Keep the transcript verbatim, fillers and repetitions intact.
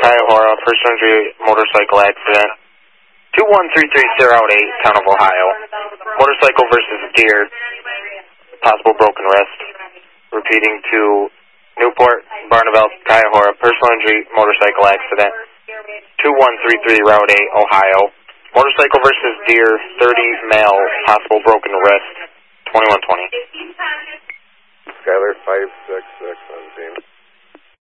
Cuyahoga, personal injury, motorcycle accident. two one three three zero eight, Town of Ohio. Motorcycle versus deer, possible broken wrist. Repeating to Newport, Barneveld, Cuyahoga, personal injury, motorcycle accident. two one three three, Route eight, Ohio. Motorcycle versus deer, thirty, male, possible broken wrist, twenty-one twenty. Skyler five six six on team.